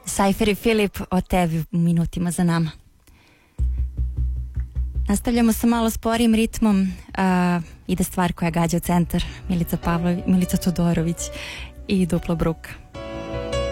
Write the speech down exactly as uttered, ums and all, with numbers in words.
Cypher i Filip, o tebi u minutima za nama. Nastavljamo sa malo sporijim ritmom. Uh, ide stvar koja gađa u centar. Milica Pavlović, Milica Todorović i Duplo Bruk.